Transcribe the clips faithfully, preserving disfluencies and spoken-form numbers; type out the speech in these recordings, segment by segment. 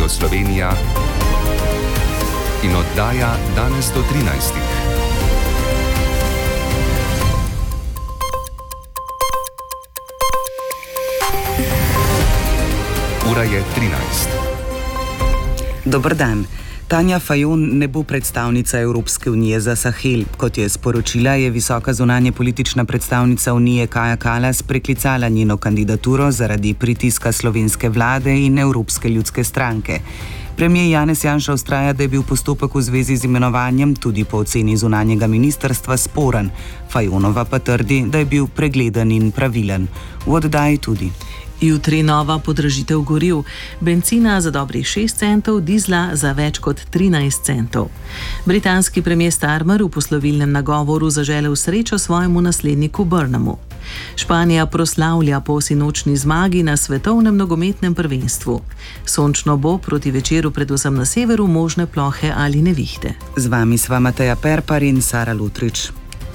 Radio Slovenija in oddaja danes do trinajstih. Ura je trinajst. Dober dan. Tanja Fajon ne bo predstavnica Evropske unije za Sahel. Kot je sporočila, je visoka zunanje politična predstavnica Unije Kaja Kallas preklicala njeno kandidaturo zaradi pritiska slovenske vlade in Evropske ljudske stranke. Premijer Janez Janša vztraja, da je bil postopek v zvezi z imenovanjem tudi po oceni zunanjega ministrstva sporen. Fajonova pa trdi, da je bil pregleden in pravilen. V oddaji tudi. Jutri nova podražitev goriv, bencina za dobrih šest centov, dizla za več kot trinajst centov. Britanski premijer Starmer v poslovilnem nagovoru zaželel srečo svojemu nasledniku Burnhamu. Španija proslavlja po sinočni zmagi na svetovnem nogometnem prvenstvu. Sončno bo, proti večeru predvsem na severu možne plohe ali nevihte. Z vami sva Mateja Perpar in Sara Lutrič.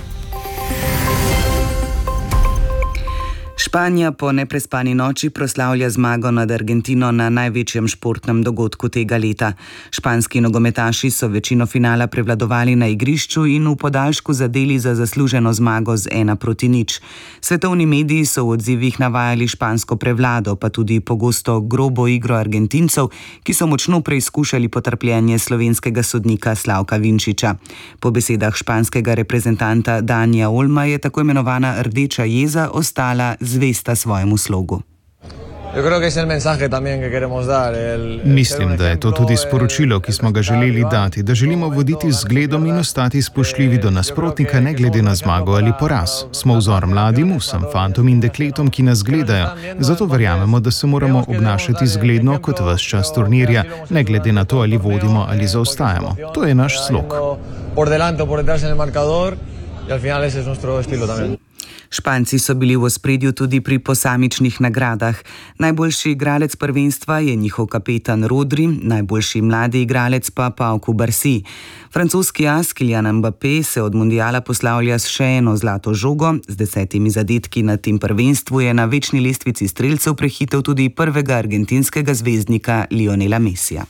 Španija po neprespani noči proslavlja zmago nad Argentino na največjem športnem dogodku tega leta. Španski nogometaši so večino finala prevladovali na igrišču in v podaljšku zadeli za zasluženo zmago z ena proti nič. Svetovni mediji so v odzivih navajali špansko prevlado, pa tudi pogosto grobo igro Argentincev, ki so močno preizkušali potrpljenje slovenskega sodnika Slavka Vinčiča. Po besedah španskega reprezentanta Danija Olma je tako imenovana rdeča jeza ostala zvesta svojemu slogu. Mislim, da je to tudi sporočilo, ki smo ga želeli dati, da želimo voditi z zgledom in ostati spoštljivi do nasprotnika, ne glede na zmago ali poraz. Smo vzor mladim, vsem fantom in dekletom, ki nas gledajo, zato verjamemo, da se moramo obnašati zgledno kot ves čas turnirja, ne glede na to, ali vodimo ali zaostajamo. To je naš slog. Španci so bili v ospredju tudi pri posamičnih nagradah. Najboljši igralec prvenstva je njihov kapetan Rodri, najboljši mladi igralec pa Pau Cubarsí. Francoski as Kylian Mbappé se od mundiala poslavlja s še eno zlato žogo. Z desetimi zadetki na tem prvenstvu je na večni lestvici strelcev prehitel tudi prvega argentinskega zvezdnika Lionela Messija.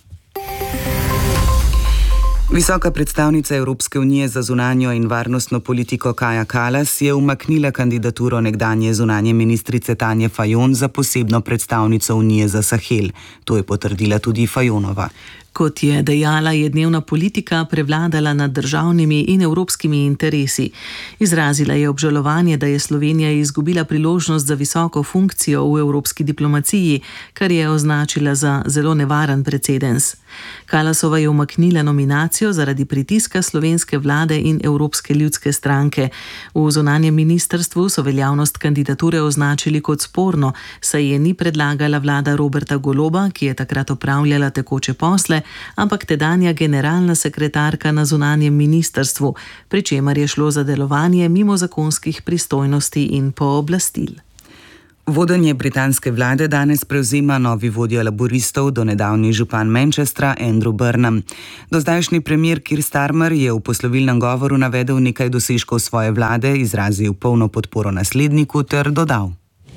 Visoka predstavnica Evropske unije za zunanjo in varnostno politiko Kaja Kallas je umaknila kandidaturo nekdanje zunanje ministrice Tanje Fajon za posebno predstavnico Unije za Sahel. To je potrdila tudi Fajonova. Kot je dejala, je dnevna politika prevladala nad državnimi in evropskimi interesi. Izrazila je obžalovanje, da je Slovenija izgubila priložnost za visoko funkcijo v evropski diplomaciji, kar je označila za zelo nevaren precedens. Kallasova je umaknila nominacijo zaradi pritiska slovenske vlade in Evropske ljudske stranke. V zunanjem ministrstvu so veljavnost kandidature označili kot sporno, saj je ni predlagala vlada Roberta Goloba, ki je takrat opravljala tekoče posle, ampak tedanja generalna sekretarka na zunanjem ministrstvu, pri čemer je šlo za delovanje mimo zakonskih pristojnosti in pooblastil. Vodenje britanske vlade danes prevzema novi vodja laboristov, donedavni župan Manchestra Andrew Burnham. Dozdajšnji premier Keir Starmer je v poslovilnem govoru navedel nekaj dosežkov svoje vlade, izrazil polno podporo nasledniku ter dodal: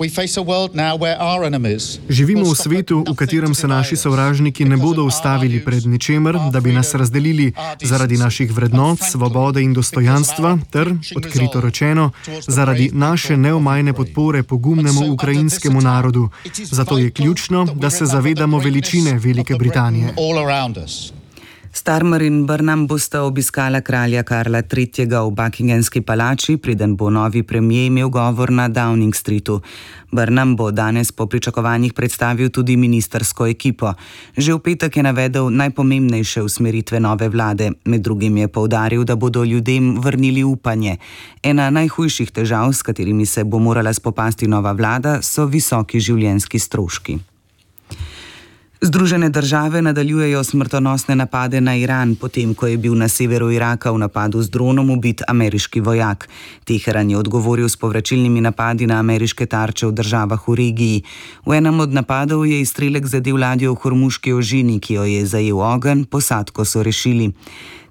Živimo v svetu, v katerem se naši sovražniki ne bodo ustavili pred ničemer, da bi nas razdelili zaradi naših vrednot, svobode in dostojanstva ter, odkrito rečeno, zaradi naše neomajne podpore pogumnemu ukrajinskemu narodu. Zato je ključno, da se zavedamo veličine Velike Britanije. Starmer in Burnham bosta obiskala kralja Karla tretjega v Buckinghamski palači, preden bo novi premier imel govor na Downing Streetu. Burnham bo danes po pričakovanjih predstavil tudi ministrsko ekipo. Že v petek je navedel najpomembnejše usmeritve nove vlade. Med drugim je poudaril, da bodo ljudem vrnili upanje. Ena najhujših težav, s katerimi se bo morala spopasti nova vlada, so visoki življenjski stroški. Združene države nadaljujejo smrtonosne napade na Iran, potem ko je bil na severu Iraka v napadu z dronom ubit ameriški vojak. Teheran je odgovoril s povračilnimi napadi na ameriške tarče v državah v regiji. V enem od napadov je izstrelek zadel ladjo v Hormuški ožini, ki jo je zajel ogenj, posadko so rešili.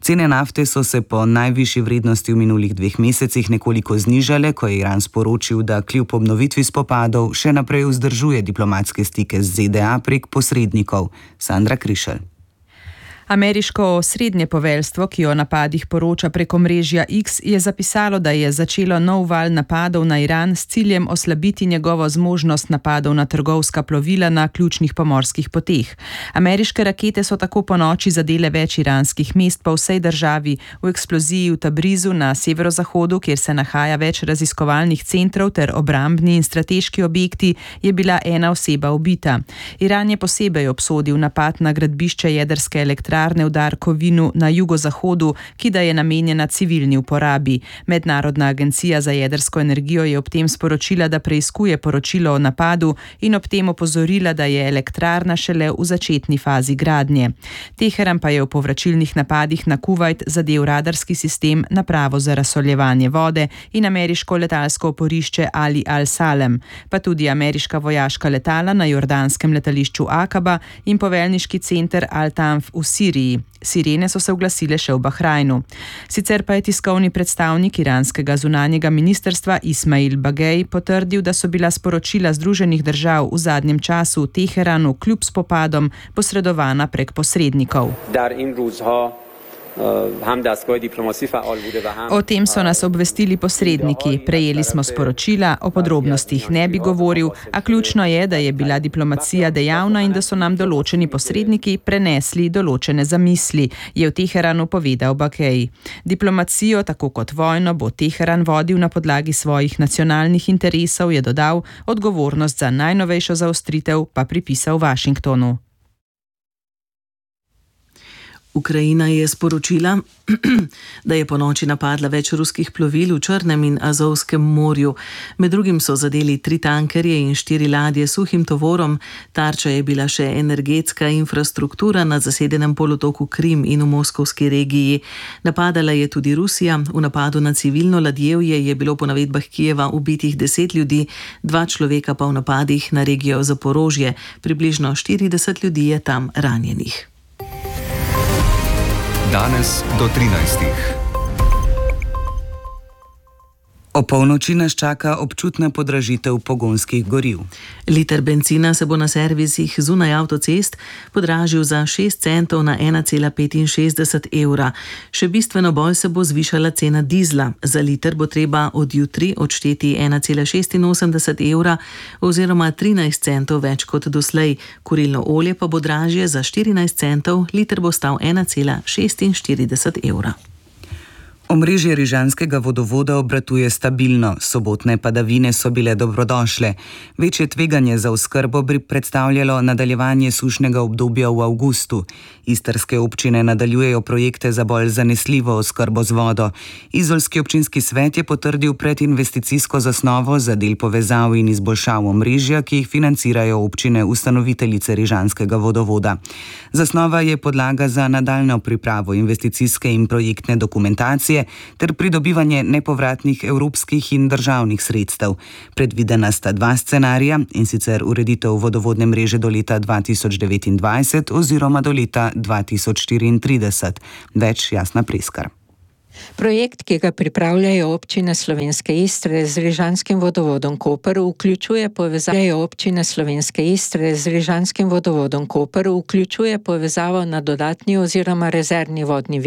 Cene nafte so se po najvišji vrednosti v minulih dveh mesecih nekoliko znižale, ko je Iran sporočil, da kljub obnovitvi spopadov še naprej vzdržuje diplomatske stike z Z D A prek posrednikov. Sandra Krišelj. Ameriško srednje poveljstvo, ki o napadih poroča preko omrežja X, je zapisalo, da je začelo nov val napadov na Iran s ciljem oslabiti njegovo zmožnost napadov na trgovska plovila na ključnih pomorskih poteh. Ameriške rakete so tako po noči zadele več iranskih mest po vsej državi. V eksploziji v Tabrizu na severozahodu, kjer se nahaja več raziskovalnih centrov ter obrambni in strateški objekti, je bila ena oseba ubita. Iran je posebej obsodil napad na gradbišče jedrske elektrarne v Darkovinu na jugozahodu, ki da je namenjena civilni uporabi. Mednarodna agencija za jedrsko energijo je ob tem sporočila, da preiskuje poročilo o napadu in ob tem opozorila, da je elektrarna šele v začetni fazi gradnje. Teheran pa je v povračilnih napadih na Kuvajt zadel radarski sistem, napravo za razsoljevanje vode in ameriško letalsko oporišče Ali al-Salem, pa tudi ameriška vojaška letala na jordanskem letališču Akaba in poveljniški center Al-Tanf v Siriji. Sirene so se oglasile še v Bahrajnu. Sicer pa je tiskovni predstavnik iranskega zunanjega ministrstva Ismail Bagej potrdil, da so bila sporočila Združenih držav v zadnjem času v Teheranu kljub spopadom posredovana prek posrednikov. O tem so nas obvestili posredniki, prejeli smo sporočila, o podrobnostih ne bi govoril, a ključno je, da je bila diplomacija dejavna in da so nam določeni posredniki prenesli določene zamisli, je v Teheranu povedal Bakej. Diplomacijo, tako kot vojno, bo Teheran vodil na podlagi svojih nacionalnih interesov, je dodal, odgovornost za najnovejšo zaostritev pa pripisal Washingtonu. Ukrajina je sporočila, da je ponoči napadla več ruskih plovil v Črnem in Azovskem morju. Med drugim so zadeli tri tankerje in štiri ladje s suhim tovorom. Tarča je bila še energetska infrastruktura na zasedenem polotoku Krim in v moskovski regiji. Napadala je tudi Rusija. V napadu na civilno ladjevje je bilo po navedbah Kijeva ubitih deset ljudi, dva človeka pa v napadih na regijo Zaporožje. Približno štirideset ljudi je tam ranjenih. Danes do trinajstih. O polnoči nas čaka občutna podražitev pogonskih goriv. Liter bencina se bo na servisih zunaj avtocest podražil za šest centov na ena cela petinšestdeset evra. Še bistveno bolj se bo zvišala cena dizla. Za liter bo treba od jutri odšteti ena cela šestinosemdeset evra oziroma trinajst centov več kot doslej. Kurilno olje pa bo dražje za štirinajst centov, liter bo stal ena cela šestinštirideset evra. Omrežje rižanskega vodovoda obratuje stabilno, sobotne padavine so bile dobrodošle. Večje tveganje za oskrbo bi predstavljalo nadaljevanje sušnega obdobja v avgustu. Istrske občine nadaljujejo projekte za bolj zanesljivo oskrbo z vodo. Izolski občinski svet je potrdil predinvesticijsko zasnovo za del povezav in izboljšav omrežja, ki jih financirajo občine ustanoviteljice rižanskega vodovoda. Zasnova je podlaga za nadaljnjo pripravo investicijske in projektne dokumentacije ter pridobivanje nepovratnih evropskih in državnih sredstev. Predvidena sta dva scenarija, in sicer ureditev vodovodne mreže do leta dva tisoč devetindvajset oziroma do leta dva tisoč štiriintrideset. Več Jasna Preskar. Projekt, ki ga pripravljajo občine Slovenske Istre z rižanskim vodovodom Koper, vključuje povezavo občine Slovenske Istre z rižanskim vodovodom Koper, vključuje povezavo na dodatni oziroma rezervni vodni vir